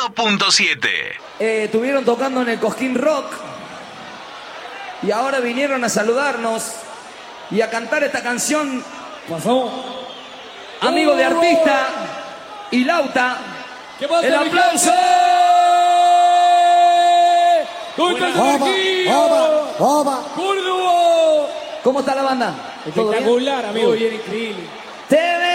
101.7. Estuvieron tocando en el Cosquín Rock y ahora vinieron a saludarnos y a cantar esta canción. Pasó. Amigo de artista y Lauta. ¿Qué pasa, el aplauso. ¿Dónde está el ¿Cómo está la banda? Espectacular, amigo. Muy bien, increíble. Te